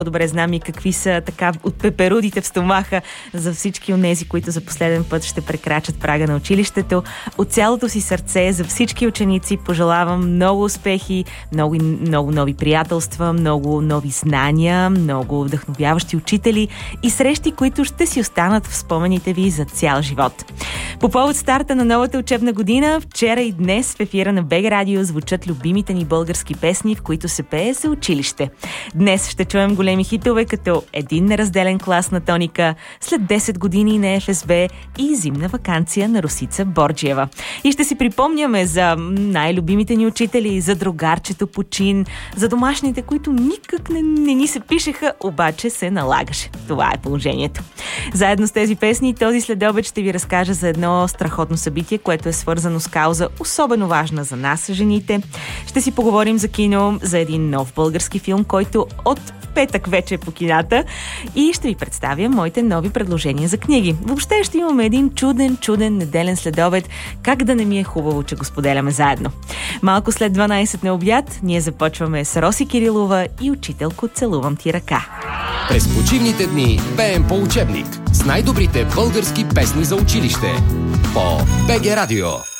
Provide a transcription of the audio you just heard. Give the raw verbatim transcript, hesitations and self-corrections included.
добре знам и какви са така от пеперудите в стомаха за всички онези, които за последен път ще прекрачат прага на училището. От цялото си сърце за всички ученици пожелавам много успехи, много, много нови приятелства, много нови знания, много вдъхновяващи учители и срещи, които ще си останат в спомените ви за цял живот. По повод старта на новата учебна година, вчера и днес в ефира на БГ Радио звучат любимите ни български песни, в които се пее за училище. Днес ще чуем големи хитове като Един неразделен клас на Тоника, След десет години на Еф Ес Бе и Зимна ваканция на Росица Борджиева. И ще си припомняме за най-любимите ни учители, за другарчето Почин, за домашните, които никак не, не ни се пишеха, обаче се налагаше. Това е положението. Заедно с тези песни този следобед ще ви разкажа за едно страхотно събитие, което е свързано с кауза, особено важна за нас, жените. Ще си поговорим за кино, за един нов български филм, който от петък вече е по кината, и ще ви представя моите нови предложения за книги. Въобще ще имаме един чуден, чуден неделен следобед. Как да не ми е хубаво, че го споделяме заедно. Малко след дванайсет на обяд ние започваме с Роси Кирилова и Учителко, целувам ти ръка. През почивните дни пеем по учебник с най-добрите български песни за училище по БГ Радио.